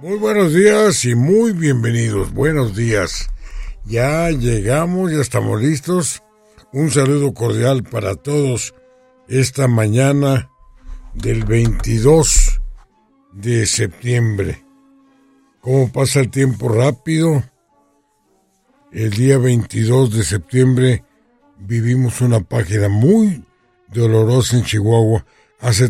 Muy buenos días y muy bienvenidos. Buenos días. Ya llegamos, ya estamos listos. Un saludo cordial para todos esta mañana del 22 de septiembre. ¿Cómo pasa el tiempo rápido? El día 22 de septiembre vivimos una página muy dolorosa en Chihuahua hace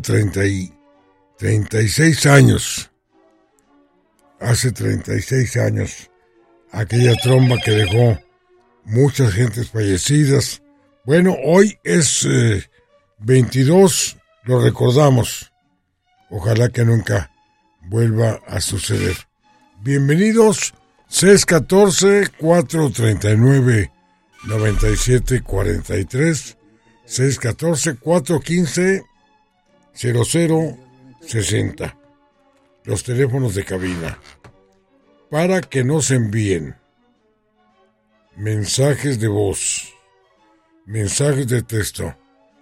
36 años. Hace 36 años, aquella tromba que dejó muchas gentes fallecidas. Bueno, hoy es 22, lo recordamos. Ojalá que nunca vuelva a suceder. Bienvenidos, 614-439-9743, 614-415-0060. Los teléfonos de cabina, para que nos envíen mensajes de voz, mensajes de texto,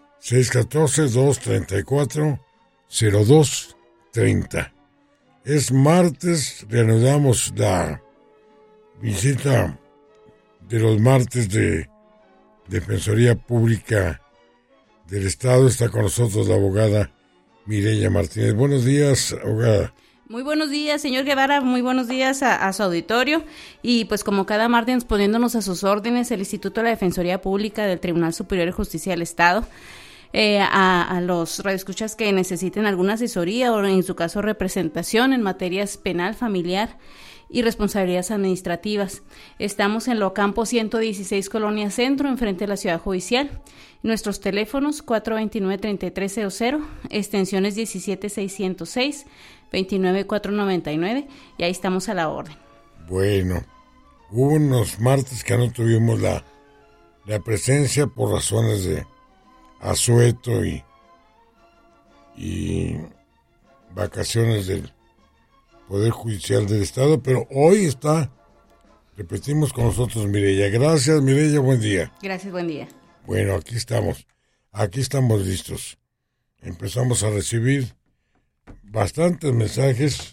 614-234-0230. Es martes, reanudamos la visita de los martes de Defensoría Pública del Estado. Está con nosotros la abogada Mireya Martínez. Buenos días, abogada. Muy buenos días, señor Guevara, muy buenos días a su auditorio. Y pues como cada martes poniéndonos a sus órdenes, el Instituto de la Defensoría Pública del Tribunal Superior de Justicia del Estado, a los radioescuchas que necesiten alguna asesoría o en su caso representación en materias penal, familiar y responsabilidades administrativas. Estamos en Locampo 116, Colonia Centro, enfrente de la Ciudad Judicial. Nuestros teléfonos 429-3300, extensiones 17606, 29499, y ahí estamos a la orden. Bueno, hubo unos martes que no tuvimos la presencia por razones de asueto y vacaciones del Poder Judicial del Estado, pero hoy está, repetimos, con nosotros Mireya. Gracias, Mireya, buen día. Gracias, buen día. Bueno, aquí estamos listos. Empezamos a recibir bastantes mensajes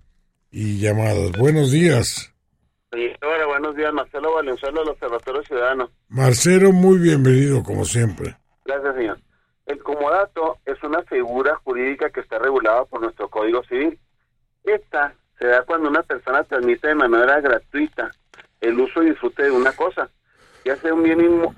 y llamadas. Buenos días. Señora, buenos días. Marcelo Valenzuela, del Observatorio Ciudadano. Marcelo, muy bienvenido, como siempre. Gracias, señor. El comodato es una figura jurídica que está regulada por nuestro Código Civil. Esta se da cuando una persona transmite de manera gratuita el uso y disfrute de una cosa, ya sea un bien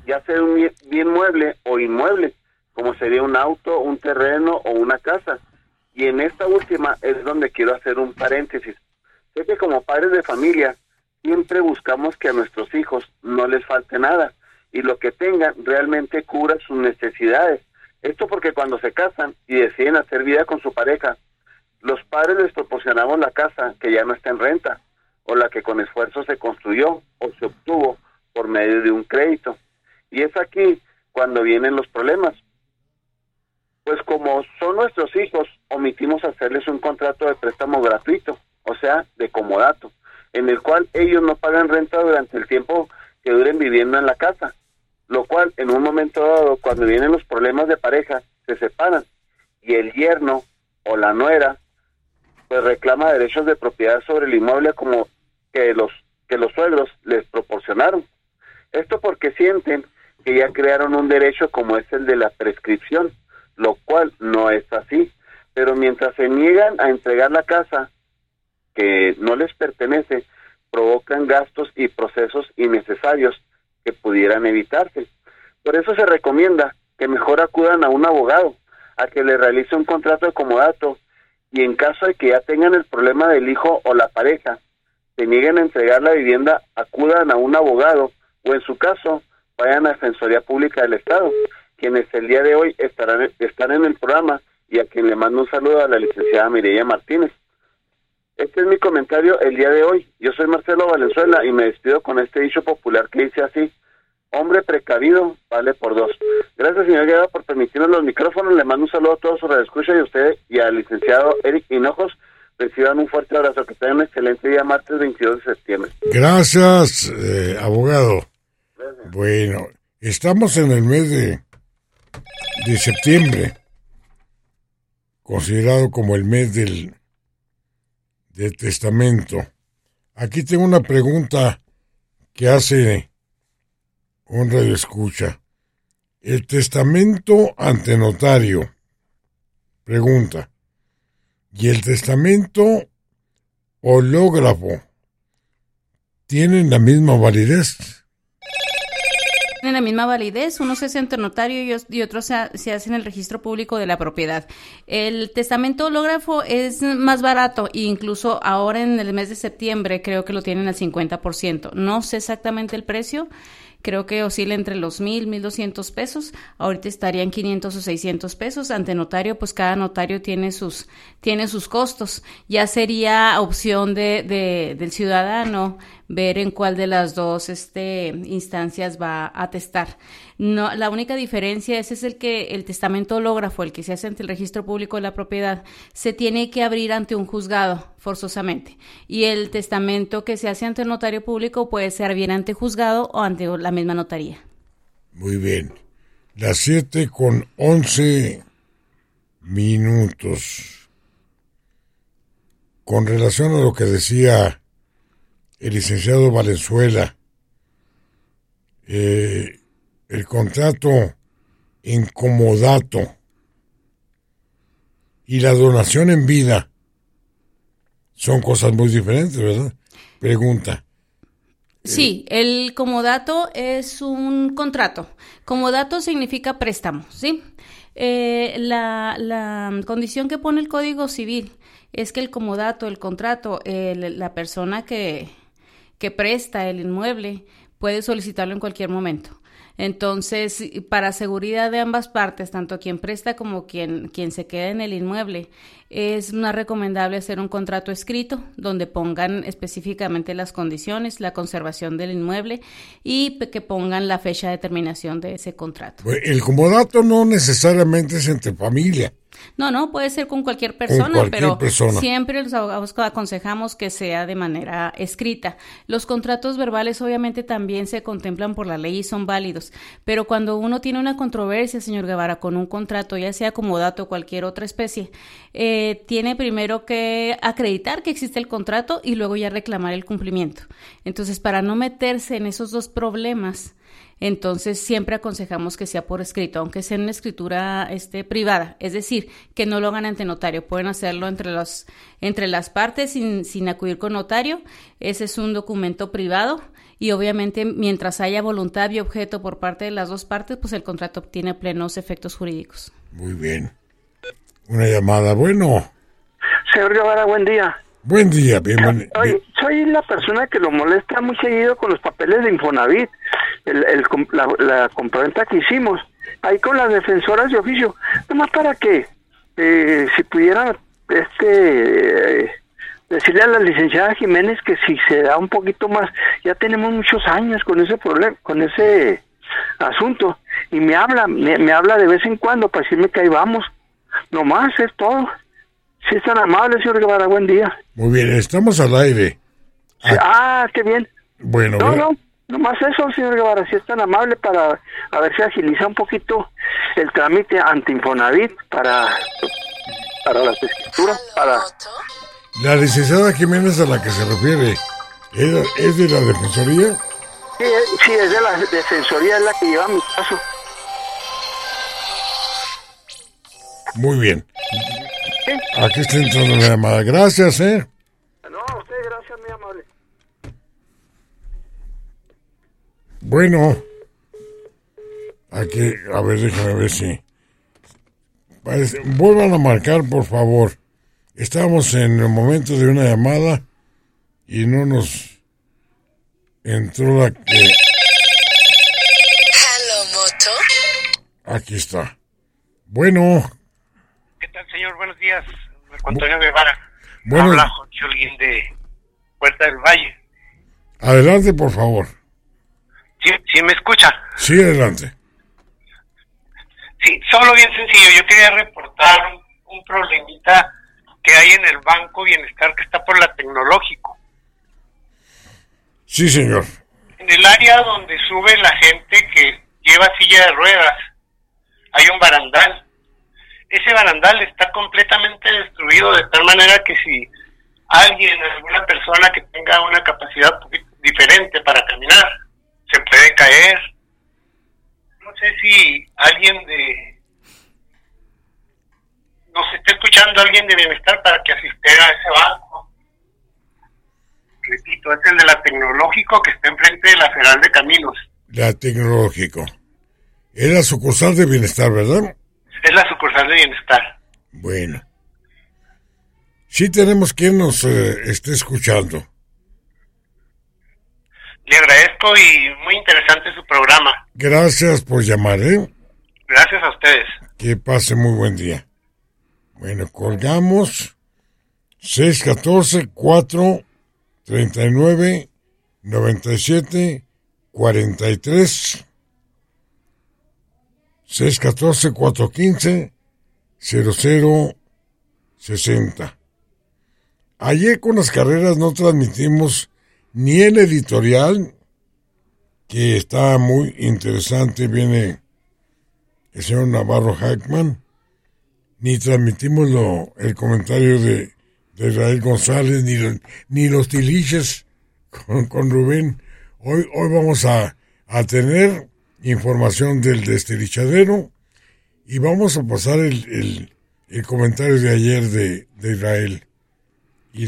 bien mueble o inmueble, como sería un auto, un terreno o una casa. Y en esta última es donde quiero hacer un paréntesis. Sé que como padres de familia siempre buscamos que a nuestros hijos no les falte nada y lo que tengan realmente cubra sus necesidades. Esto porque cuando se casan y deciden hacer vida con su pareja, los padres les proporcionamos la casa que ya no está en renta o la que con esfuerzo se construyó o se obtuvo por medio de un crédito. Y es aquí cuando vienen los problemas. Pues como son nuestros hijos, omitimos hacerles un contrato de préstamo gratuito, o sea, de comodato, en el cual ellos no pagan renta durante el tiempo que duren viviendo en la casa, lo cual en un momento dado, cuando vienen los problemas de pareja, se separan y el yerno o la nuera pues reclama derechos de propiedad sobre el inmueble como que los suegros les proporcionaron. Esto porque sienten que ya crearon un derecho como es el de la prescripción, lo cual no es así, pero mientras se niegan a entregar la casa que no les pertenece, provocan gastos y procesos innecesarios que pudieran evitarse. Por eso se recomienda que mejor acudan a un abogado, a que le realice un contrato de comodato, y en caso de que ya tengan el problema del hijo o la pareja, se nieguen a entregar la vivienda, acudan a un abogado, o en su caso, vayan a Defensoría Pública del Estado, quienes el día de hoy están en el programa, y a quien le mando un saludo a la licenciada Mireya Martínez. Este es mi comentario el día de hoy. Yo soy Marcelo Valenzuela y me despido con este dicho popular que dice así: hombre precavido vale por dos. Gracias, señor Guevara, por permitirnos los micrófonos. Le mando un saludo a todos sus radioescuchas y a usted y al licenciado Eric Hinojos. Reciban un fuerte abrazo. Que tengan un excelente día, martes 22 de septiembre. Gracias, abogado. Gracias. Bueno, estamos en el mes de septiembre, considerado como el mes del de testamento. Aquí tengo una pregunta que hace un radioescucha. El testamento ante notario, pregunta, y el testamento hológrafo, ¿tienen la misma validez? Tienen la misma validez, uno se hace ante notario y otro se hace en el registro público de la propiedad. El testamento hológrafo es más barato e incluso ahora en el mes de septiembre creo que lo tienen al 50%. No sé exactamente el precio, creo que oscila entre los 1,200 pesos. Ahorita estarían 500 o 600 pesos. Ante notario, pues cada notario tiene sus costos. Ya sería opción del ciudadano ver en cuál de las dos instancias va a atestar. No, la única diferencia es el que el testamento hológrafo, el que se hace ante el registro público de la propiedad, se tiene que abrir ante un juzgado forzosamente. Y el testamento que se hace ante el notario público puede ser bien ante juzgado o ante la misma notaría. Muy bien. Las 7:11 minutos. Con relación a lo que decía el licenciado Valenzuela, el contrato en comodato y la donación en vida son cosas muy diferentes, ¿verdad? Pregunta. Sí, el comodato es un contrato. Comodato significa préstamo, ¿sí? La condición que pone el Código Civil es que el comodato, el contrato, la persona que presta el inmueble puede solicitarlo en cualquier momento. Entonces, para seguridad de ambas partes, tanto quien presta como quien se queda en el inmueble, es más recomendable hacer un contrato escrito donde pongan específicamente las condiciones, la conservación del inmueble y que pongan la fecha de terminación de ese contrato. El comodato no necesariamente es entre familia. No, puede ser con cualquier persona, pero persona. Siempre los abogados aconsejamos que sea de manera escrita. Los contratos verbales obviamente también se contemplan por la ley y son válidos, pero cuando uno tiene una controversia, señor Guevara, con un contrato, ya sea comodato o cualquier otra especie, tiene primero que acreditar que existe el contrato y luego ya reclamar el cumplimiento. Entonces, para no meterse en esos dos problemas, entonces siempre aconsejamos que sea por escrito, aunque sea en una escritura privada, es decir, que no lo hagan ante notario, pueden hacerlo entre las partes sin acudir con notario. Ese es un documento privado y obviamente mientras haya voluntad y objeto por parte de las dos partes, pues el contrato obtiene plenos efectos jurídicos. Muy bien. Una llamada, bueno. Señor Guevara, buen día. Buen día, bienvenido. Soy la persona que lo molesta muy seguido con los papeles de Infonavit, la compraventa que hicimos, ahí con las defensoras de oficio, nomás para que si pudieran decirle a la licenciada Jiménez que si se da un poquito más, ya tenemos muchos años con ese problema, con ese asunto, y me habla de vez en cuando para decirme que ahí vamos, nomás es todo. Si es tan amable, señor Guevara, buen día. Muy bien, estamos al aire. Qué bien. Bueno. No, nomás eso, señor Guevara, si es tan amable para a ver si agiliza un poquito el trámite ante Infonavit para las escrituras, para... La licenciada Jiménez a la que se refiere, ¿es de la Defensoría? Sí, es de la Defensoría, es la que lleva mi caso. Muy bien. ¿Sí? Aquí está entrando la llamada. Gracias, No, a usted, gracias, muy amable. Bueno. Aquí, a ver, déjame ver si... Vuelvan a marcar, por favor. Estamos en el momento de una llamada y no nos entró la que... Hello, Moto. Aquí está. Bueno. ¿Qué tal, señor? Buenos días. Marco Antonio Guevara. Bueno. Habla Jolín de Puerta del Valle. Adelante, por favor. ¿Sí me escucha? Sí, adelante. Sí, solo bien sencillo. Yo quería reportar un problemita que hay en el Banco Bienestar que está por la Tecnológico. Sí, señor. En el área donde sube la gente que lleva silla de ruedas, hay un barandal. Ese barandal está completamente destruido de tal manera que si alguna persona que tenga una capacidad diferente para caminar, se puede caer. No sé si alguien nos está escuchando, alguien de bienestar, para que asistiera a ese banco. Repito, es el de la Tecnológico, que está enfrente de la Federal de Caminos. La Tecnológico. Es la sucursal de bienestar, ¿verdad? Es la sucursal de bienestar. Bueno. Sí tenemos quien nos esté escuchando. Le agradezco y muy interesante su programa. Gracias por llamar, ¿eh? Gracias a ustedes. Que pase muy buen día. Bueno, colgamos. 614-439-97-43. 614-415-0060. Ayer con las carreras no transmitimos ni el editorial, que está muy interesante, viene el señor Navarro Hackman, ni transmitimos el comentario de Israel González, ni los tiliches con Rubén. Hoy vamos a tener información del destilichadero y vamos a pasar el comentario de ayer de Israel y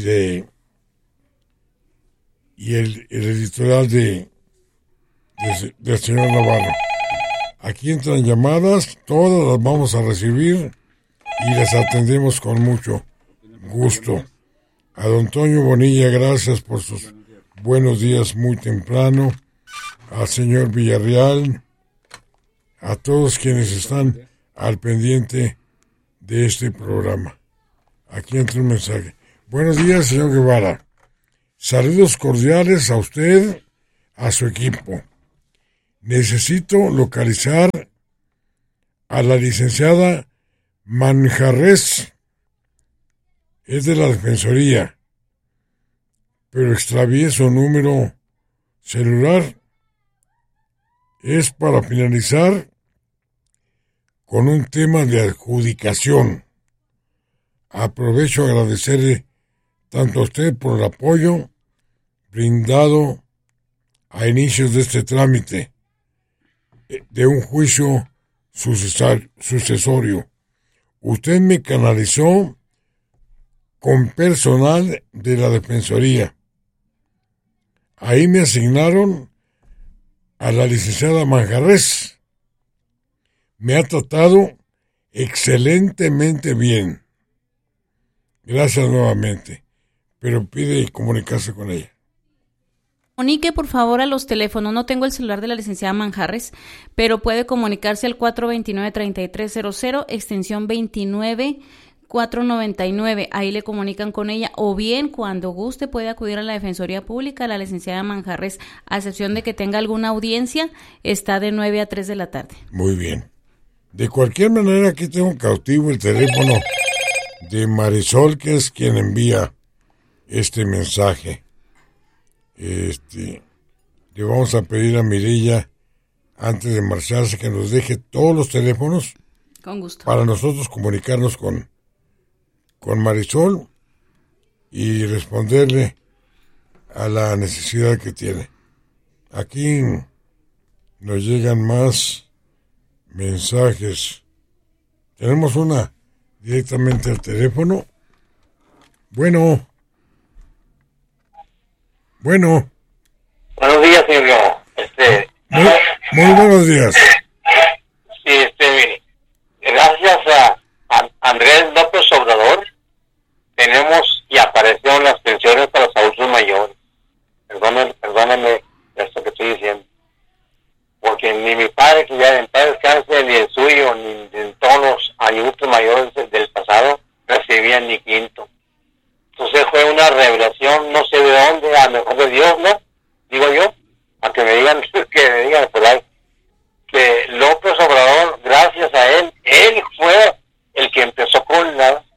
el editorial del señor Navarro. Aquí entran llamadas, todas las vamos a recibir y las atendemos con mucho gusto. A don Toño Bonilla, gracias por sus buenos días muy temprano. Al señor Villarreal, a todos quienes están al pendiente de este programa. Aquí entra un mensaje. Buenos días, señor Guevara. Saludos cordiales a usted, a su equipo. Necesito localizar a la licenciada Manjarres. Es de la Defensoría, pero extravié su número celular. Es para finalizar con un tema de adjudicación. Aprovecho a agradecerle tanto a usted por el apoyo brindado a inicios de este trámite de un juicio sucesorio. Usted me canalizó con personal de la Defensoría. Ahí me asignaron a la licenciada Manjarres. Me ha tratado excelentemente bien. Gracias nuevamente, pero pide comunicarse con ella. Comunique por favor a los teléfonos. No tengo el celular de la licenciada Manjarres, pero puede comunicarse al 429-3300, extensión 29499. Ahí le comunican con ella, o bien cuando guste puede acudir a la Defensoría Pública. La licenciada Manjarres, a excepción de que tenga alguna audiencia, está de 9 a 3 de la tarde. Muy bien. De cualquier manera, aquí tengo cautivo el teléfono de Marisol, que es quien envía este mensaje. Le vamos a pedir a Mireya, antes de marcharse, que nos deje todos los teléfonos. Con gusto. Para nosotros comunicarnos con Marisol y responderle a la necesidad que tiene. Aquí nos llegan más mensajes. Tenemos una directamente al teléfono. Bueno. Buenos días, señor. Muy buenos días. Sí, mire, gracias a Andrés López Obrador tenemos y aparecieron las pensiones para los adultos mayores. Perdónenme esto que estoy diciendo, porque ni mi padre, que ya en paz descanse, ni el suyo, ni de todos los adultos mayores del pasado recibían ni quinto. Entonces fue una revelación, no sé de dónde, a lo mejor de Dios, ¿no? Digo yo, a que me digan por ahí, que López Obrador, gracias a él fue el que empezó con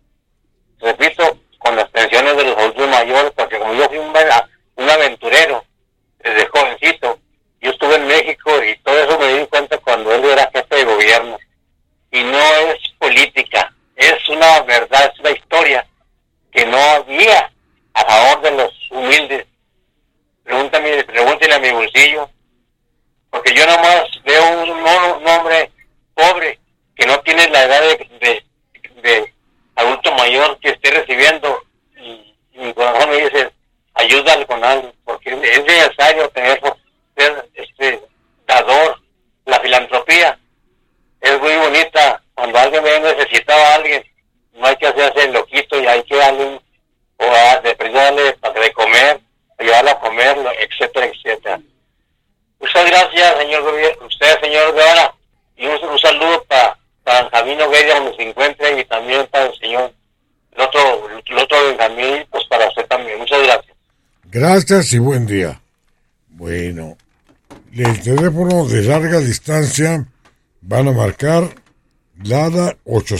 con las pensiones de los adultos mayores, porque como yo fui un aventurero desde jovencito, yo estuve en México y todo eso me di cuenta cuando él era jefe de gobierno. Y no es política, es una verdad, es una historia que no había a favor de los humildes. Pregúntele a mi bolsillo, porque yo nomás veo un hombre pobre que no tiene la edad de adulto mayor que esté recibiendo, y mi corazón me dice, ayúdale con algo, porque es necesario ser dador. La filantropía es muy bonita. Cuando alguien ve necesitado a alguien, no hay que hacerse el loquito, y hay que darle, darle para de comer, ayudarlo a comer, etcétera, etcétera. Muchas gracias, señor Guevara, y un saludo para Benjamín Oguedia, donde se encuentre, y también para el señor, el otro Benjamín, pues para usted también. Muchas gracias. Gracias y buen día. Bueno, el teléfono de larga distancia van a marcar LADA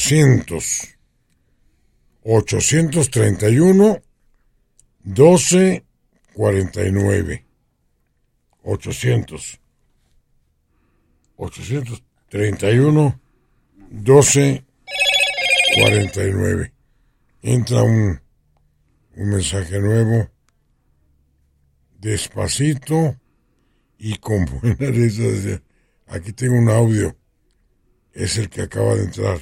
831 1249. 831 1249. Entra un mensaje nuevo, despacito y con buena letra. Aquí tengo un audio, es el que acaba de entrar.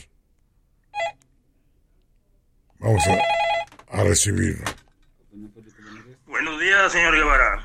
Vamos a recibirlo. Buenos días, señor Guevara.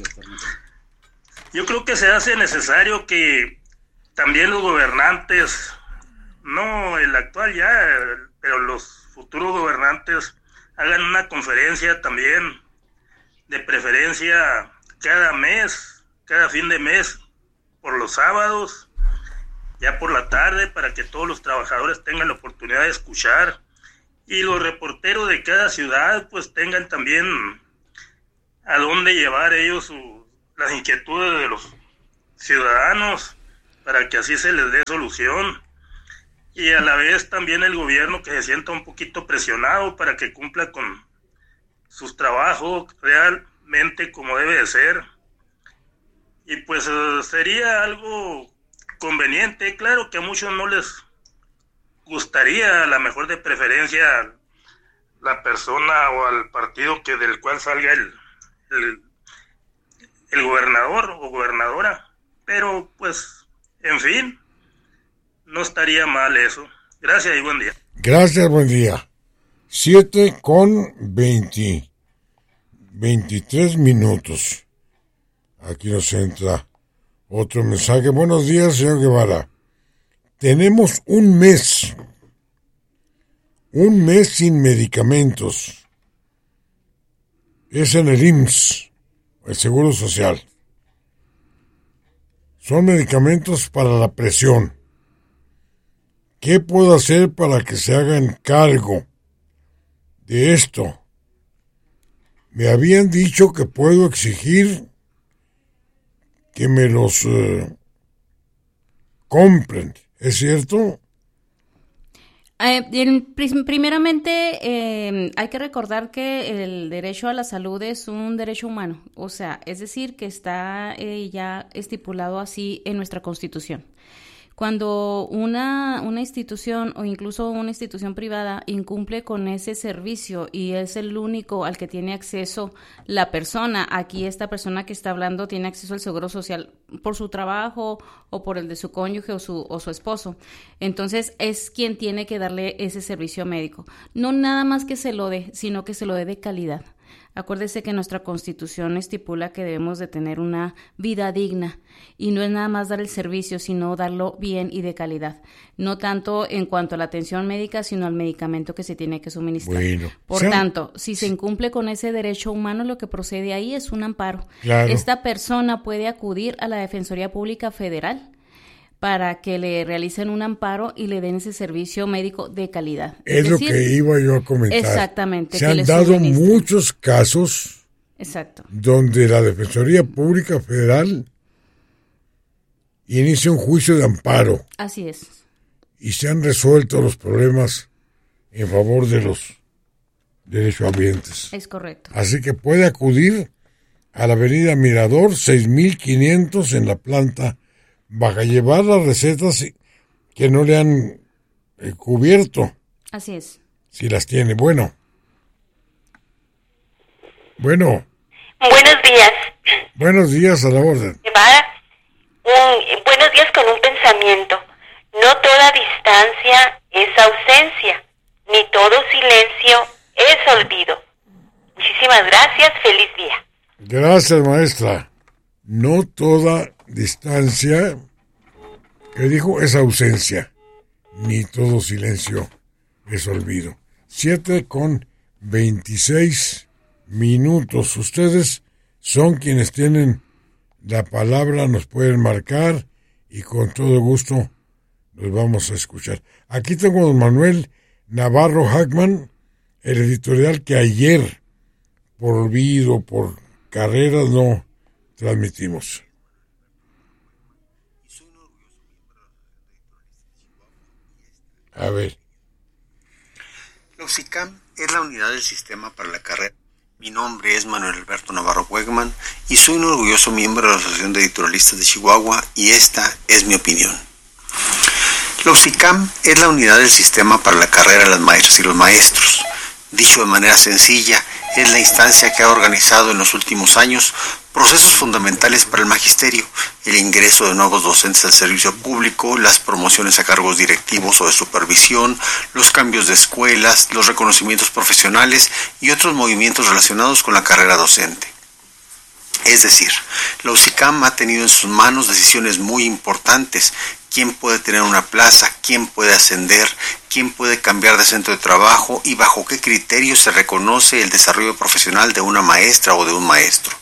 Yo creo que se hace necesario que también los gobernantes, no el actual ya, pero los futuros gobernantes, hagan una conferencia también, de preferencia cada mes, cada fin de mes, por los sábados, ya por la tarde, para que todos los trabajadores tengan la oportunidad de escuchar, y los reporteros de cada ciudad pues tengan también a dónde llevar ellos las inquietudes de los ciudadanos, para que así se les dé solución, y a la vez también el gobierno que se sienta un poquito presionado para que cumpla con sus trabajos realmente como debe de ser. Y pues sería algo conveniente. Claro que a muchos no les gustaría, a lo mejor de preferencia, la persona o al partido del cual salga el gobernador o gobernadora, pero pues, en fin, no estaría mal eso. Gracias y buen día. Gracias, buen día. 7:23 minutos. Aquí nos entra otro mensaje. Buenos días, señor Guevara. Tenemos un mes sin medicamentos. Es en el IMSS, el Seguro Social. Son medicamentos para la presión. ¿Qué puedo hacer para que se hagan cargo de esto? Me habían dicho que puedo exigir que me los compren. ¿Es cierto? Primeramente, hay que recordar que el derecho a la salud es un derecho humano, o sea, es decir, que está ya estipulado así en nuestra Constitución. Cuando una institución o incluso una institución privada incumple con ese servicio y es el único al que tiene acceso la persona, aquí esta persona que está hablando tiene acceso al seguro social por su trabajo o por el de su cónyuge o su esposo, entonces es quien tiene que darle ese servicio médico. No nada más que se lo dé, sino que se lo dé de calidad. Acuérdese que nuestra Constitución estipula que debemos de tener una vida digna y no es nada más dar el servicio, sino darlo bien y de calidad. No tanto en cuanto a la atención médica, sino al medicamento que se tiene que suministrar. Bueno, Por tanto, si se incumple con ese derecho humano, lo que procede ahí es un amparo. Claro. Esta persona puede acudir a la Defensoría Pública Federal para que le realicen un amparo y le den ese servicio médico de calidad. Es decir, lo que iba yo a comentar. Exactamente. Se han dado muchos casos donde la Defensoría Pública Federal inicia un juicio de amparo. Así es. Y se han resuelto los problemas en favor de los derechohabientes. Es correcto. Así que puede acudir a la avenida Mirador, 6500 en la planta baja, llevar las recetas que no le han cubierto. Así es. Si las tiene. Bueno. Bueno. Buenos días. Buenos días, a la orden. Buenos días con un pensamiento. No toda distancia es ausencia, ni todo silencio es olvido. Muchísimas gracias, feliz día. Gracias, maestra. No toda distancia, ¿qué dijo? Es ausencia, ni todo silencio es olvido. 7:26 minutos. Ustedes son quienes tienen la palabra, nos pueden marcar y con todo gusto los vamos a escuchar. Aquí tengo a don Manuel Navarro Hackman, el editorial que ayer, por olvido, por carreras, no transmitimos. A ver. La UCICAM es la unidad del sistema para la carrera. Mi nombre es Manuel Alberto Navarro Wegman y soy un orgulloso miembro de la Asociación de Editorialistas de Chihuahua y esta es mi opinión. La UCICAM es la unidad del sistema para la carrera de las maestras y los maestros. Dicho de manera sencilla, es la instancia que ha organizado en los últimos años procesos fundamentales para el magisterio, el ingreso de nuevos docentes al servicio público, las promociones a cargos directivos o de supervisión, los cambios de escuelas, los reconocimientos profesionales y otros movimientos relacionados con la carrera docente. Es decir, la UCICAM ha tenido en sus manos decisiones muy importantes: quién puede tener una plaza, quién puede ascender, quién puede cambiar de centro de trabajo y bajo qué criterios se reconoce el desarrollo profesional de una maestra o de un maestro.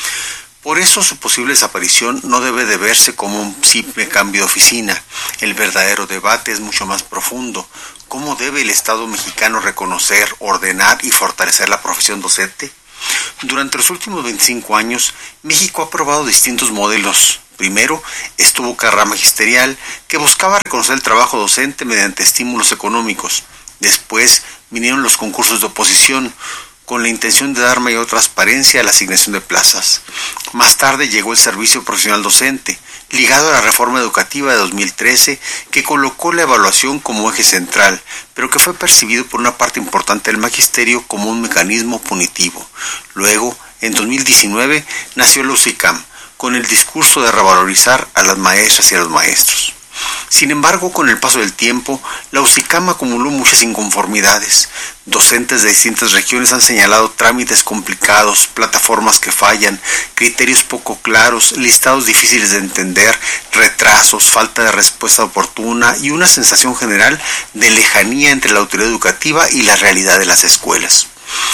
Por eso su posible desaparición no debe de verse como un simple cambio de oficina. El verdadero debate es mucho más profundo. ¿Cómo debe el Estado mexicano reconocer, ordenar y fortalecer la profesión docente? Durante los últimos 25 años, México ha probado distintos modelos. Primero, estuvo carrera magisterial, que buscaba reconocer el trabajo docente mediante estímulos económicos. Después, vinieron los concursos de oposición, con la intención de dar mayor transparencia a la asignación de plazas. Más tarde llegó el servicio profesional docente, ligado a la reforma educativa de 2013, que colocó la evaluación como eje central, pero que fue percibido por una parte importante del magisterio como un mecanismo punitivo. Luego, en 2019, nació la UCICAM, con el discurso de revalorizar a las maestras y a los maestros. Sin embargo, con el paso del tiempo, la UCICAM acumuló muchas inconformidades. Docentes de distintas regiones han señalado trámites complicados, plataformas que fallan, criterios poco claros, listados difíciles de entender, retrasos, falta de respuesta oportuna y una sensación general de lejanía entre la autoridad educativa y la realidad de las escuelas.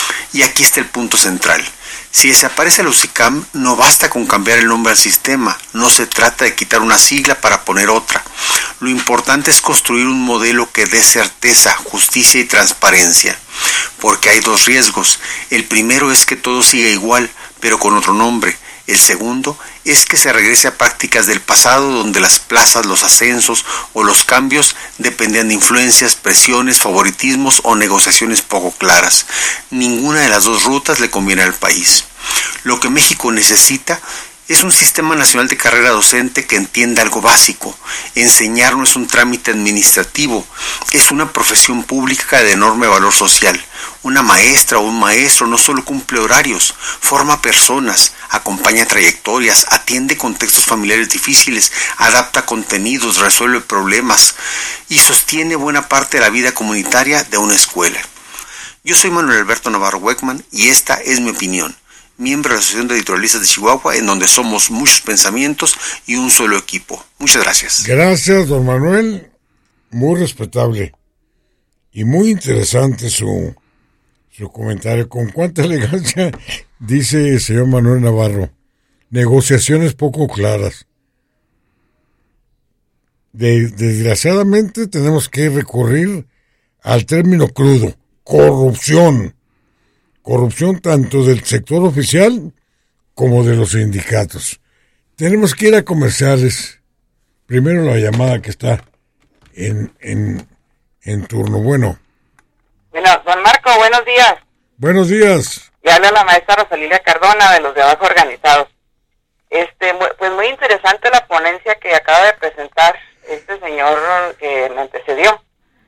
Y aquí está el punto central. Si desaparece la UCICAM, no basta con cambiar el nombre al sistema, no se trata de quitar una sigla para poner otra. Lo importante es construir un modelo que dé certeza, justicia y transparencia, porque hay dos riesgos. El primero es que todo siga igual, pero con otro nombre. El segundo es que se regrese a prácticas del pasado donde las plazas, los ascensos o los cambios dependían de influencias, presiones, favoritismos o negociaciones poco claras. Ninguna de las dos rutas le conviene al país. Lo que México necesita es un sistema nacional de carrera docente que entienda algo básico. Enseñar no es un trámite administrativo, es una profesión pública de enorme valor social. Una maestra o un maestro no solo cumple horarios, forma personas, acompaña trayectorias, atiende contextos familiares difíciles, adapta contenidos, resuelve problemas y sostiene buena parte de la vida comunitaria de una escuela. Yo soy Manuel Alberto Navarro Wegman y esta es mi opinión. Miembro de la Asociación de Editorialistas de Chihuahua, en donde somos muchos pensamientos y un solo equipo. Muchas gracias. Gracias, don Manuel. Muy respetable y muy interesante su comentario. Con cuánta elegancia dice el señor Manuel Navarro. Negociaciones poco claras. Desgraciadamente tenemos que recurrir al término crudo: corrupción. Corrupción tanto del sector oficial como de los sindicatos. Tenemos que ir a comerciales. Primero la llamada que está en turno. Bueno, don Marco, buenos días. Buenos días. Le habla la maestra Rosalilia Cardona de los de Abajo Organizados. Pues muy interesante la ponencia que acaba de presentar este señor que me antecedió.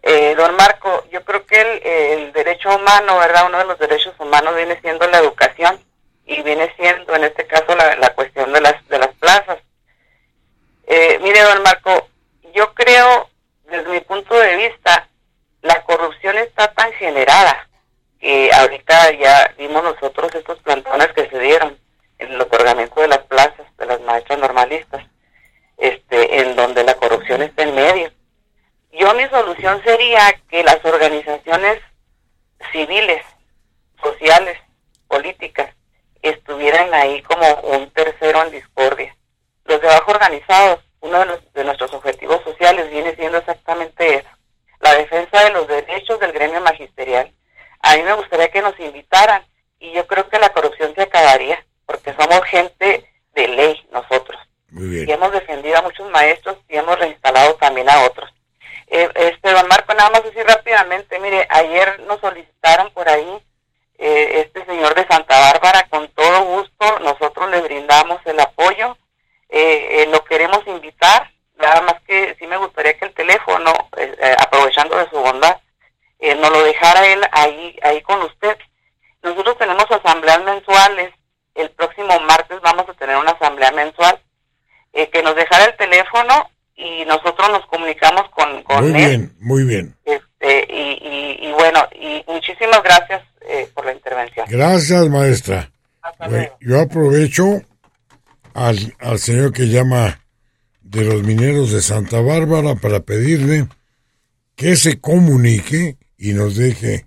Don Marco, yo creo que el derecho humano, ¿verdad? Uno de los derechos humanos viene siendo la educación y viene siendo, en este caso, la cuestión de las plazas. Mire, don Marco, yo creo, desde mi punto de vista, la corrupción está tan generada que ahorita ya vimos nosotros estos plantones que se dieron en el otorgamiento de las plazas de las maestras normalistas, en donde la corrupción está en medio. Mi solución sería que las organizaciones civiles, sociales, políticas, estuvieran ahí como un tercero en discordia. Los de abajo organizados, uno de nuestros objetivos sociales viene siendo exactamente eso, la defensa de los derechos del gremio magisterial. A mí me gustaría que nos invitaran y yo creo que la corrupción se acabaría, porque somos gente de ley nosotros. Muy bien. Y hemos defendido a muchos maestros y hemos reinstalado también a otros. Don Marco, nada más así rápidamente, mire, ayer nos solicitaron por ahí este señor de Santa Bárbara, con todo gusto, nosotros le brindamos el apoyo, lo queremos invitar, nada más que sí me gustaría que el teléfono, aprovechando de su bondad, nos lo dejara él ahí con usted. Nosotros tenemos asambleas mensuales, el próximo martes vamos a tener una asamblea mensual, que nos dejara el teléfono y nosotros nos comunicamos con él. Muy bien. Y bueno, y muchísimas gracias por la intervención. Gracias, maestra. Yo aprovecho al señor que llama de los mineros de Santa Bárbara para pedirle que se comunique y nos deje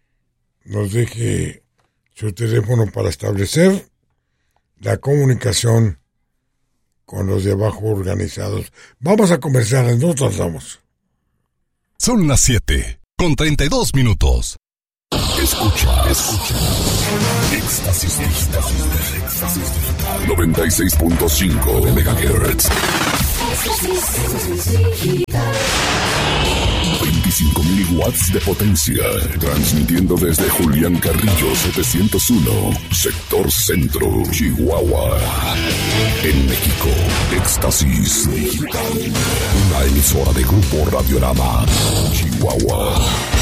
su teléfono para establecer la comunicación con los de abajo organizados. Vamos a comerciales, no tardamos. Son las 7:32. Escucha. Éxtasis Digital. 96.5 de MHz. 25.000 watts de potencia. Transmitiendo desde Julián Carrillo 701, sector centro, Chihuahua. En México, Éxtasis Digital. Una emisora de Grupo Radiorama, Chihuahua.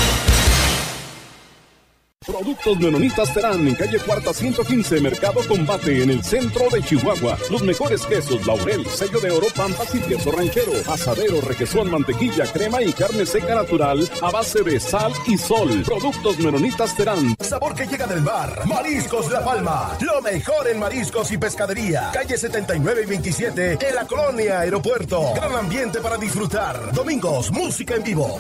Productos Menonitas Terán, en calle Cuarta 115, Mercado Combate, en el centro de Chihuahua. Los mejores quesos, Laurel, sello de oro, Pampas y queso ranchero, asadero, requesón, mantequilla, crema y carne seca natural a base de sal y sol. Productos Menonitas Terán. Sabor que llega del mar. Mariscos La Palma. Lo mejor en mariscos y pescadería. Calle 79 y 27, en la colonia Aeropuerto. Gran ambiente para disfrutar. Domingos, música en vivo.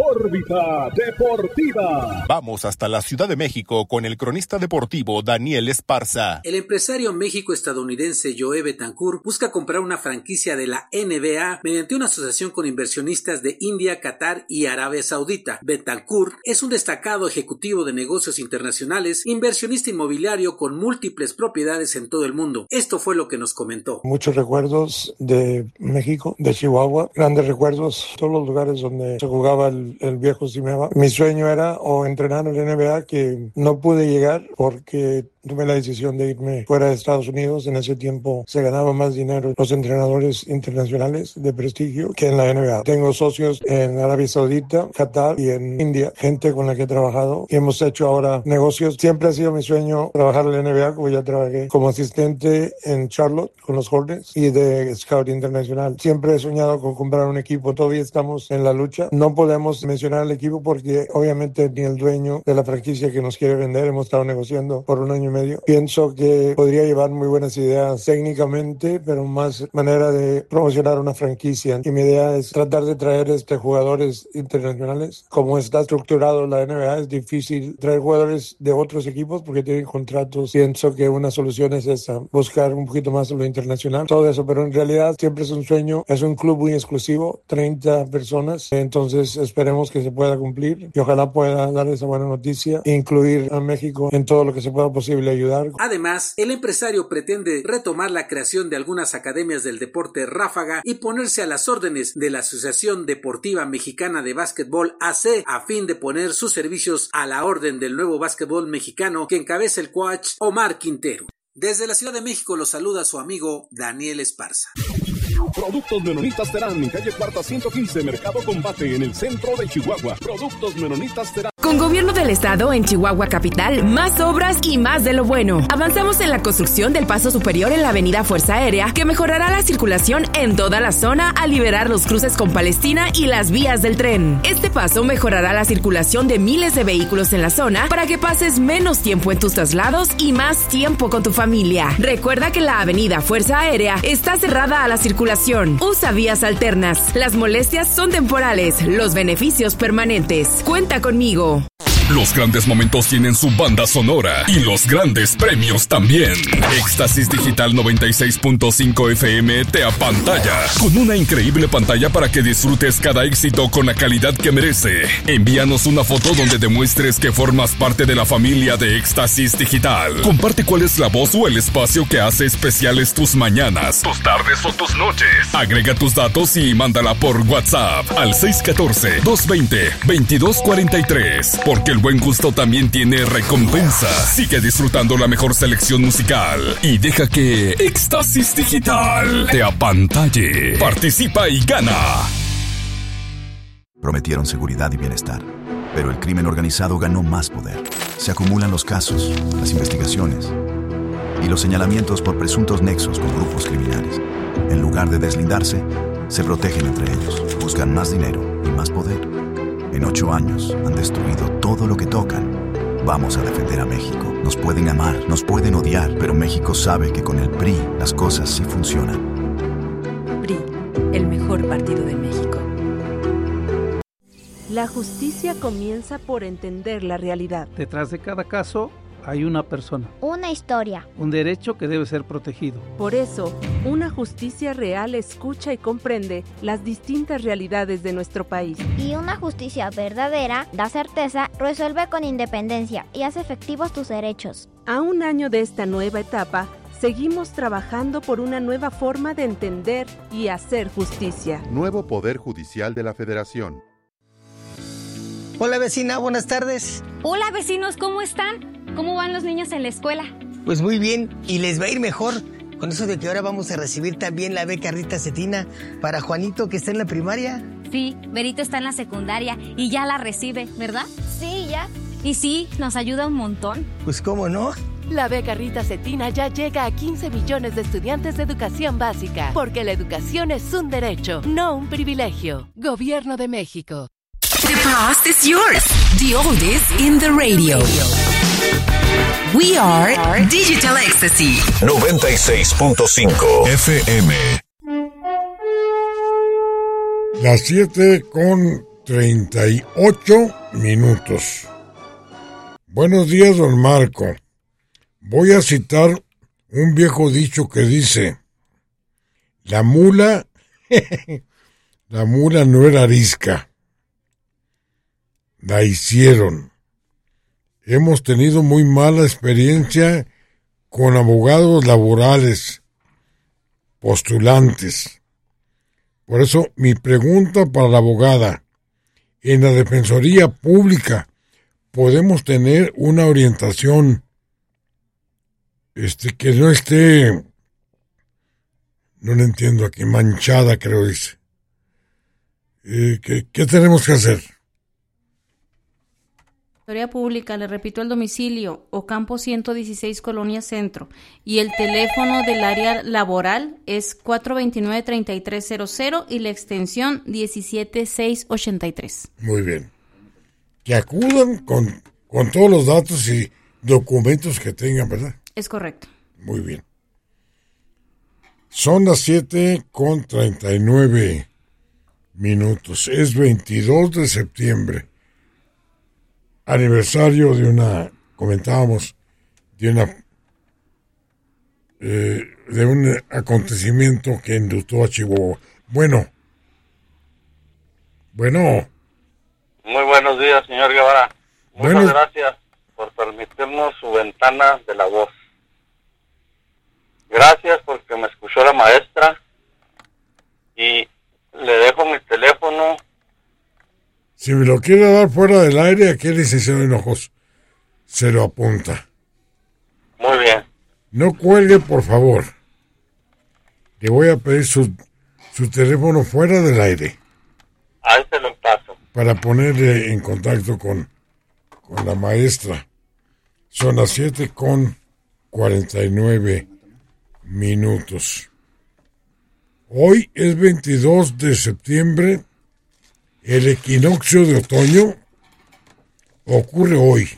Órbita Deportiva. Vamos hasta la Ciudad de México con el cronista deportivo Daniel Esparza. El empresario México-estadounidense Joe Betancourt busca comprar una franquicia de la NBA mediante una asociación con inversionistas de India, Qatar y Arabia Saudita. Betancourt es un destacado ejecutivo de negocios internacionales, inversionista inmobiliario con múltiples propiedades en todo el mundo. Esto fue lo que nos comentó. Muchos recuerdos de México, de Chihuahua, grandes recuerdos, todos los lugares donde se jugaba el viejo Cimeva. Mi sueño era entrenar en la NBA, que no pude llegar porque tomé la decisión de irme fuera de Estados Unidos. En ese tiempo se ganaba más dinero los entrenadores internacionales de prestigio que en la NBA. Tengo socios en Arabia Saudita, Qatar y en India, gente con la que he trabajado y hemos hecho ahora negocios. Siempre ha sido mi sueño trabajar en la NBA, como ya trabajé como asistente en Charlotte con los Hornets y de Scout Internacional. Siempre he soñado con comprar un equipo. Todavía estamos en la lucha. No podemos mencionar el equipo porque obviamente ni el dueño de la franquicia que nos quiere vender, hemos estado negociando por un año y medio. Pienso que podría llevar muy buenas ideas técnicamente, pero más manera de promocionar una franquicia. Y mi idea es tratar de traer jugadores internacionales. Como está estructurado la NBA, es difícil traer jugadores de otros equipos porque tienen contratos. Pienso que una solución es esa, buscar un poquito más lo internacional, todo eso, pero en realidad siempre es un sueño. Es un club muy exclusivo, 30 personas, entonces esperemos que se pueda cumplir y ojalá pueda dar esa buena noticia e incluir a México en todo lo que se pueda posible ayudar. Además, el empresario pretende retomar la creación de algunas academias del deporte ráfaga y ponerse a las órdenes de la Asociación Deportiva Mexicana de Básquetbol AC a fin de poner sus servicios a la orden del nuevo básquetbol mexicano que encabeza el coach Omar Quintero. Desde la Ciudad de México los saluda su amigo Daniel Esparza. Productos Menonitas Terán, en calle Cuarta 115, Mercado Combate, en el centro de Chihuahua. Productos Menonitas Terán. Con Gobierno del Estado en Chihuahua Capital, más obras y más de lo bueno. Avanzamos en la construcción del paso superior en la avenida Fuerza Aérea, que mejorará la circulación en toda la zona al liberar los cruces con Palestina y las vías del tren. Este paso mejorará la circulación de miles de vehículos en la zona para que pases menos tiempo en tus traslados y más tiempo con tu familia. Recuerda que la avenida Fuerza Aérea está cerrada a la circulación. Usa vías alternas. Las molestias son temporales, los beneficios permanentes. Cuenta conmigo. Los grandes momentos tienen su banda sonora y los grandes premios también. Éxtasis Digital 96.5 FM te apantalla con una increíble pantalla para que disfrutes cada éxito con la calidad que merece. Envíanos una foto donde demuestres que formas parte de la familia de Éxtasis Digital. Comparte cuál es la voz o el espacio que hace especiales tus mañanas, tus tardes o tus noches. Agrega tus datos y mándala por WhatsApp al 614-220-2243. Porque el buen gusto también tiene recompensa. Sigue disfrutando la mejor selección musical y deja que Éxtasis Digital te apantalle. Participa y gana. Prometieron seguridad y bienestar, pero el crimen organizado ganó más poder. Se acumulan los casos, las investigaciones y los señalamientos por presuntos nexos con grupos criminales. En lugar de deslindarse, se protegen entre ellos, buscan más dinero y más poder. En 8 años han destruido todo lo que tocan. Vamos a defender a México. Nos pueden amar, nos pueden odiar, pero México sabe que con el PRI las cosas sí funcionan. PRI, el mejor partido de México. La justicia comienza por entender la realidad. Detrás de cada caso hay una persona. Una historia. Un derecho que debe ser protegido. Por eso, una justicia real escucha y comprende las distintas realidades de nuestro país. Y una justicia verdadera da certeza, resuelve con independencia y hace efectivos tus derechos. A un año de esta nueva etapa, seguimos trabajando por una nueva forma de entender y hacer justicia. Nuevo Poder Judicial de la Federación. Hola vecina, buenas tardes. Hola vecinos, ¿cómo están? ¿Cómo van los niños en la escuela? Pues muy bien, y les va a ir mejor con eso de que ahora vamos a recibir también la beca Rita Cetina para Juanito, que está en la primaria. Sí, Berito está en la secundaria y ya la recibe, ¿verdad? Sí, ya. Y sí, nos ayuda un montón. Pues cómo no. La beca Rita Cetina ya llega a 15 millones de estudiantes de educación básica, porque la educación es un derecho, no un privilegio. Gobierno de México. The past is yours. The oldies in the radio. We are Digital Ecstasy 96.5 FM. Las 7:38. Buenos días, don Marco. Voy a citar un viejo dicho que dice: la mula no era arisca, la hicieron. Hemos tenido muy mala experiencia con abogados laborales, postulantes. Por eso mi pregunta para la abogada: en la Defensoría Pública podemos tener una orientación que no esté, no lo entiendo aquí, manchada, creo dice. ¿Qué tenemos que hacer? Defensoría Pública, le repito el domicilio, Ocampo 116, Colonia Centro, y el teléfono del área laboral es 429-3300 y la extensión 17683. Muy bien. Que acudan con todos los datos y documentos que tengan, ¿verdad? Es correcto. Muy bien. Son las 7:39. Es 22 de septiembre. Aniversario de un acontecimiento que enlutó a Chihuahua. Bueno. Muy buenos días, señor Guevara. Muchas gracias por permitirnos su ventana de la voz. Gracias porque me escuchó la maestra y le dejo mi teléfono. Si me lo quiere dar fuera del aire, aquí el licenciado Hinojos se lo apunta. Muy bien. No cuelgue, por favor. Le voy a pedir su teléfono fuera del aire. Ahí se lo paso. Para ponerle en contacto con la maestra. Son las 7:49 minutos. Hoy es 22 de septiembre. El equinoccio de otoño ocurre hoy.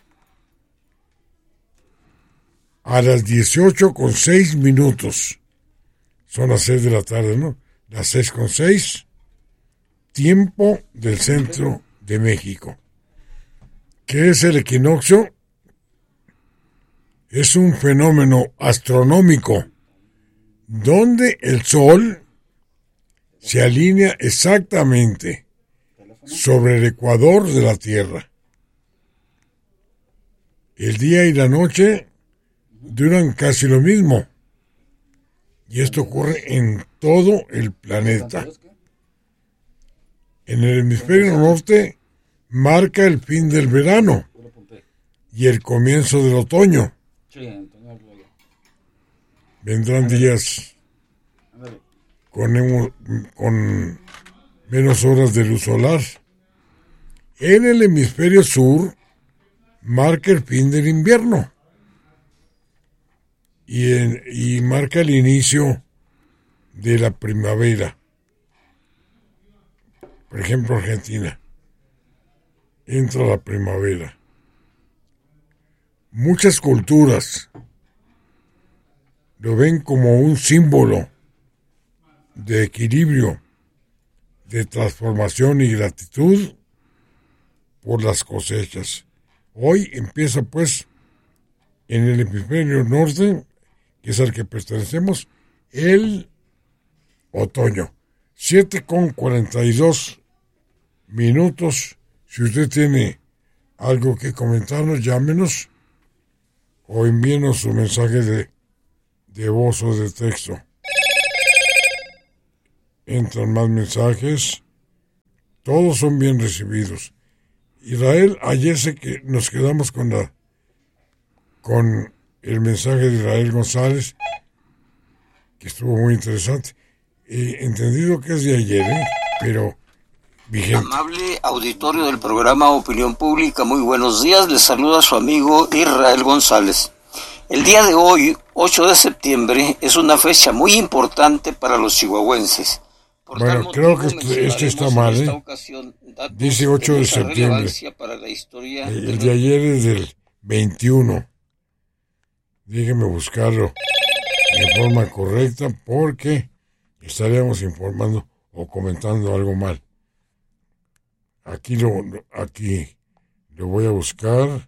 A las 18:06 minutos. Son las 6 de la tarde, ¿no? Las 6:06. Tiempo del centro de México. ¿Qué es el equinoccio? Es un fenómeno astronómico donde el Sol se alinea exactamente sobre el ecuador de la Tierra. El día y la noche duran casi lo mismo. Y esto ocurre en todo el planeta. En el hemisferio norte marca el fin del verano y el comienzo del otoño. Vendrán días con menos horas de luz solar. En el hemisferio sur marca el fin del invierno y marca el inicio de la primavera. Por ejemplo, Argentina. Entra la primavera. Muchas culturas lo ven como un símbolo de equilibrio, de transformación y gratitud por las cosechas. Hoy empieza pues en el hemisferio norte, que es al que pertenecemos, el otoño. 7:42 minutos. Si usted tiene algo que comentarnos, llámenos o envíenos su mensaje de voz o de texto. Entran más mensajes. Todos son bien recibidos. Israel, ayer que nos quedamos con el mensaje de Israel González, que estuvo muy interesante. Entendido que es de ayer, pero vigente. Amable auditorio del programa Opinión Pública, muy buenos días. Les saluda su amigo Israel González. El día de hoy, 8 de septiembre, es una fecha muy importante para los chihuahuenses. Bueno, creo que este está mal, Dice 8 de septiembre. El de ayer es del 21. Déjeme buscarlo de forma correcta porque estaríamos informando o comentando algo mal. Aquí lo voy a buscar.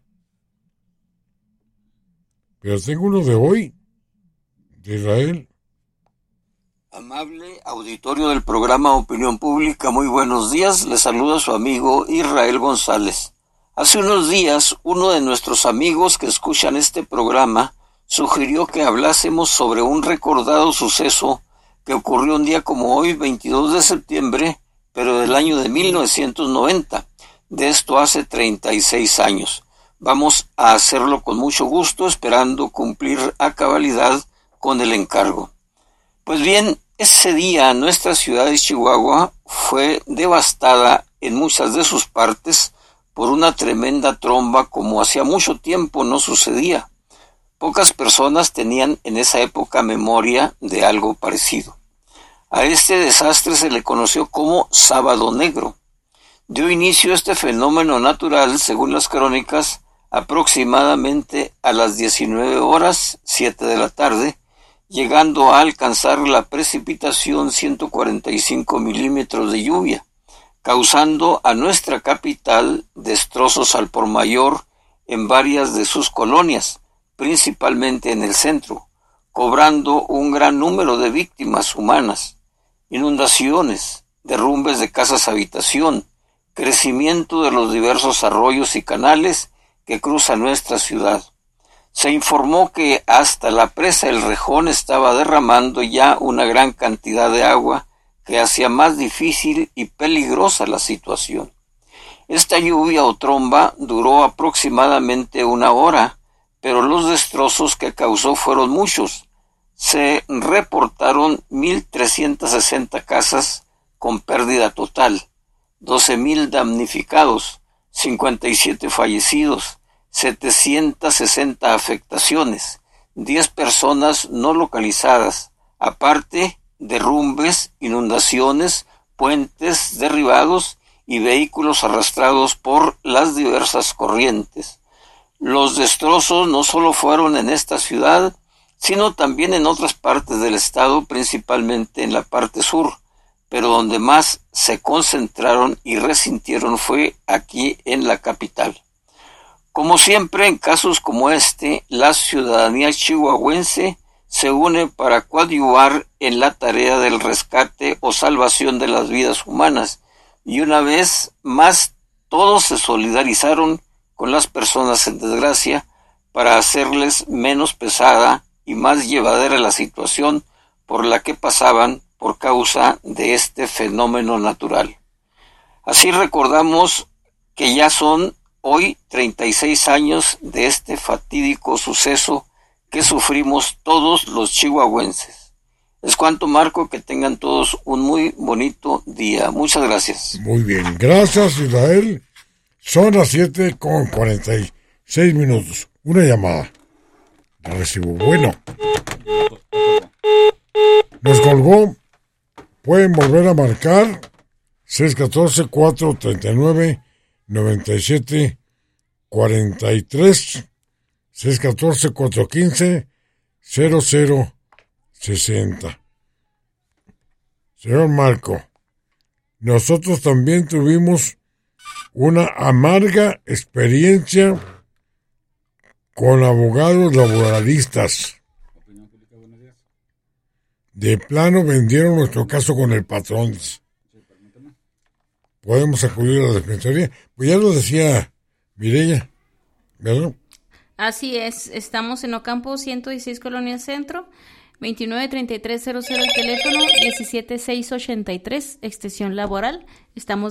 Pero tengo uno de hoy, de Israel. Amable auditorio del programa Opinión Pública, muy buenos días. Les saluda su amigo Israel González. Hace unos días, uno de nuestros amigos que escuchan este programa sugirió que hablásemos sobre un recordado suceso que ocurrió un día como hoy, 22 de septiembre, pero del año de 1990. De esto hace 36 años. Vamos a hacerlo con mucho gusto, esperando cumplir a cabalidad con el encargo. Pues bien, ese día nuestra ciudad de Chihuahua fue devastada en muchas de sus partes por una tremenda tromba como hacía mucho tiempo no sucedía. Pocas personas tenían en esa época memoria de algo parecido. A este desastre se le conoció como Sábado Negro. Dio inicio este fenómeno natural, según las crónicas, aproximadamente a las 19 horas, 7 de la tarde, llegando a alcanzar la precipitación 145 milímetros de lluvia, causando a nuestra capital destrozos al por mayor en varias de sus colonias, principalmente en el centro, cobrando un gran número de víctimas humanas, inundaciones, derrumbes de casas habitación, crecimiento de los diversos arroyos y canales que cruzan nuestra ciudad. Se informó que hasta la presa El Rejón estaba derramando ya una gran cantidad de agua que hacía más difícil y peligrosa la situación. Esta lluvia o tromba duró aproximadamente una hora, pero los destrozos que causó fueron muchos. se reportaron 1.360 casas con pérdida total, 12.000 damnificados, 57 fallecidos, 760 afectaciones, 10 personas no localizadas, aparte derrumbes, inundaciones, puentes derribados y vehículos arrastrados por las diversas corrientes. Los destrozos no solo fueron en esta ciudad, sino también en otras partes del estado, principalmente en la parte sur, pero donde más se concentraron y resintieron fue aquí en la capital. Como siempre, en casos como este, la ciudadanía chihuahuense se une para coadyuvar en la tarea del rescate o salvación de las vidas humanas, y una vez más todos se solidarizaron con las personas en desgracia para hacerles menos pesada y más llevadera la situación por la que pasaban por causa de este fenómeno natural. Así recordamos que ya son hoy 36 años de este fatídico suceso que sufrimos todos los chihuahuenses. Es cuanto, Marco, que tengan todos un muy bonito día. Muchas gracias. Muy bien, gracias, Israel. Son las 7:46. Una llamada. La recibo. Bueno. Nos colgó. Pueden volver a marcar 614-439-9743. 614-415-0060. Señor Marco, nosotros también tuvimos una amarga experiencia con abogados laboralistas. De plano vendieron nuestro caso con el patrón. Podemos acudir a la defensoría. Pues ya lo decía Mireya, ¿verdad? Así es, estamos en Ocampo 116 Colonia Centro, 293300 el teléfono, 17683 extensión laboral. Estamos